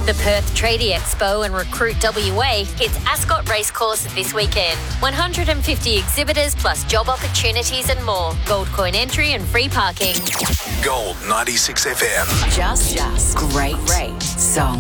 The Perth Tradie Expo and Recruit WA hits Ascot Racecourse this weekend. 150 exhibitors plus job opportunities and more. Gold coin entry and free parking. Gold 96 FM. Just great song.